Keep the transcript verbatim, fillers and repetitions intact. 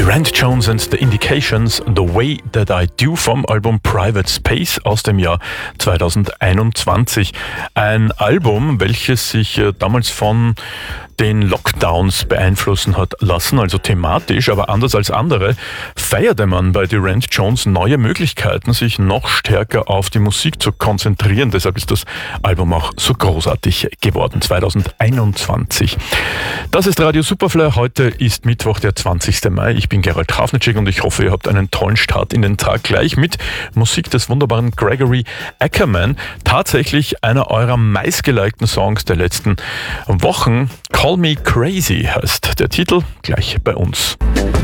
Rand Jones and the Indications, The Way That I Do vom Album Private Space aus dem Jahr zweitausendeinundzwanzig. Ein Album, welches sich damals von den Lockdowns beeinflussen hat lassen, also thematisch, aber anders als andere, feierte man bei The Rand Jones neue Möglichkeiten, sich noch stärker auf die Musik zu konzentrieren. Deshalb ist das Album auch so großartig geworden, zweitausendeinundzwanzig. Das ist Radio Superfly. Heute ist Mittwoch, der zwanzigsten Mai. Ich bin Gerald Trafnicek und ich hoffe, ihr habt einen tollen Start in den Tag gleich mit Musik des wunderbaren Gregory Ackerman. Tatsächlich einer eurer meistgelikten Songs der letzten Wochen. Call Me Crazy heißt der Titel, gleich bei uns.